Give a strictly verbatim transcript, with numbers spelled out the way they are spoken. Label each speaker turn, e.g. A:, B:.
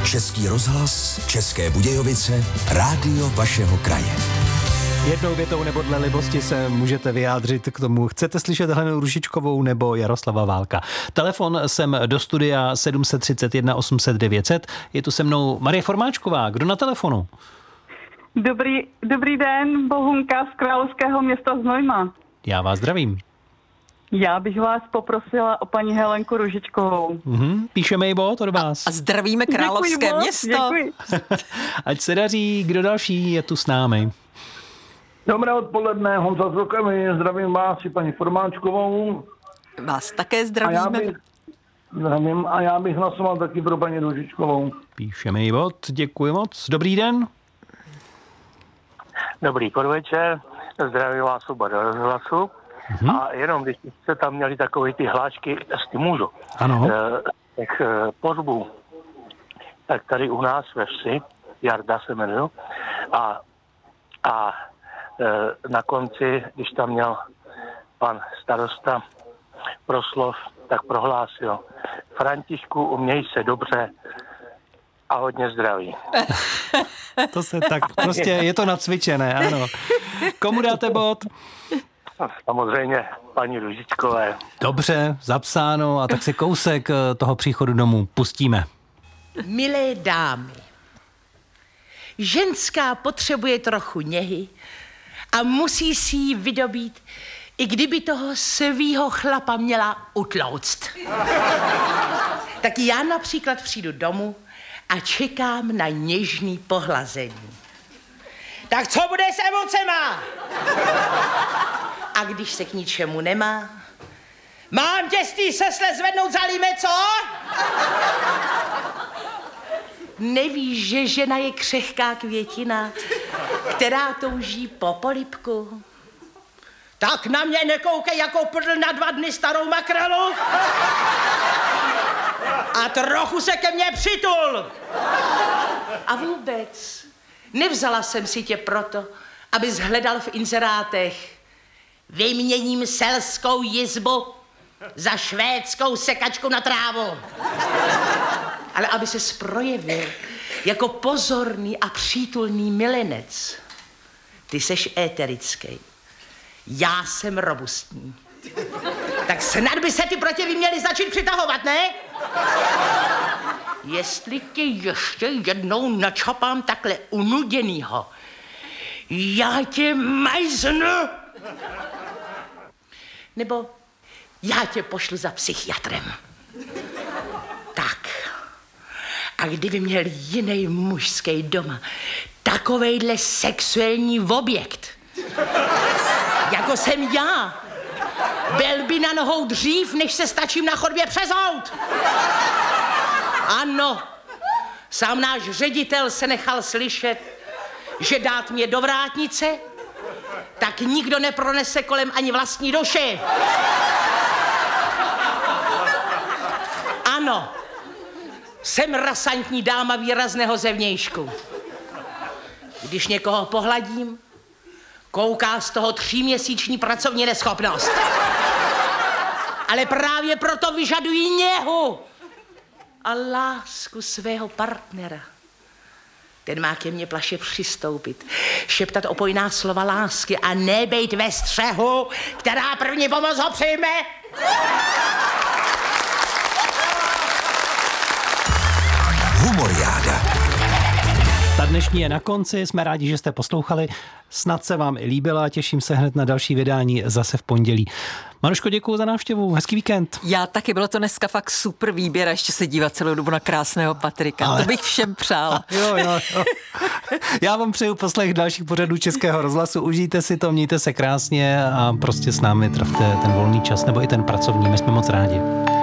A: Český rozhlas, České Budějovice, rádio vašeho kraje.
B: Jednou větou nebo dle libosti se můžete vyjádřit k tomu. Chcete slyšet Helenu Růžičkovou nebo Jaroslava Válka? Telefon sem do studia sedm set třicet jedna osm set devět set. Je tu se mnou Marie Formáčková. Kdo na telefonu?
C: Dobrý, dobrý den, Bohunka z Královského města Znojma.
B: Já vás zdravím.
C: Já bych vás poprosila o paní Helenku Růžičkovou.
B: Mhm, píšeme ji bod od vás.
D: A zdravíme Královské
C: Děkuji,
D: město.
C: Děkuji.
B: Ať se daří, kdo další je tu s námi.
E: Dobré odpoledne, Honza z Vlkovy, zdravím vás i paní Formáčkovou.
D: Vás také
E: A já
D: zdravíme.
E: bych, zdravím, a já bych hlasoval taky pro paní Růžičkovou.
B: Píšeme ji bod, děkuji moc. Dobrý den.
F: Dobrý podvečer, zdravím vás oba do rozhlasu. Hmm. A jenom, když jste tam měli takové ty hlášky, jestli můžu,
B: Ano.
F: eh, těch eh, pozbů, tak tady u nás ve vsi, Jarda se jmenuji, a, a eh, na konci, když tam měl pan starosta proslov, tak prohlásil: Františku, uměj se dobře a hodně zdraví.
B: To se tak, prostě je to nacvičené, ano. Komu dáte bod?
F: Samozřejmě paní Růžičkové.
B: Dobře, zapsáno, a tak si kousek toho příchodu domů pustíme.
G: Milé dámy, ženská potřebuje trochu něhy a musí si ji vydobít, i kdyby toho svýho chlapa měla utlouct. Tak já například přijdu domů a čekám na něžný pohlazení. Tak co bude s emocema? A když se k ničemu nemá, mám tě z té sesle zvednout za líme, co? Nevíš, že žena je křehká květina, která touží po polibku? Tak na mě nekoukej jako prdl na dva dny starou makrelu. A trochu se ke mně přitul. A vůbec, nevzala jsem si tě proto, abys hledal v inzerátech: vyměním selskou jizbu za švédskou sekačku na trávu. Ale aby ses projevil jako pozorný a přítulný milenec. Ty seš éterický, já jsem robustní. Tak snad by se ty protivy měly začít přitahovat, ne? Jestli tě ještě jednou načapám takhle unuděnýho, já tě majznu. Nebo já tě pošlu za psychiatrem. Tak. A kdyby měl jiný mužský doma takovejhle sexuální objekt, jako jsem já, byl by na nohou dřív, než se stačím na chodbě přezout. Ano, sám náš ředitel se nechal slyšet, že dát mě do vrátnice, tak nikdo nepronese kolem ani vlastní duši. Ano, jsem rasantní dáma výrazného zevnějšku. Když někoho pohladím, kouká z toho tříměsíční pracovní neschopnost. Ale právě proto vyžadují něhu a lásku svého partnera. Ten má ke mně plaše přistoupit, šeptat opojná slova lásky a nebejt ve střehu, která první pomoc ho přijme.
A: Humoriáda.
B: Ta dnešní je na konci, jsme rádi, že jste poslouchali. Snad se vám i líbila, těším se hned na další vydání zase v pondělí. Maruško, děkuju za návštěvu, hezký víkend.
D: Já taky, bylo to dneska fakt super výběr a ještě se dívat celou dobu na krásného Patrika. Ale... To bych všem přála.
B: Jo, jo, jo. Já vám přeju poslech dalších pořadů Českého rozhlasu, užijte si to, mějte se krásně a prostě s námi trávte ten volný čas nebo i ten pracovní, my jsme moc rádi.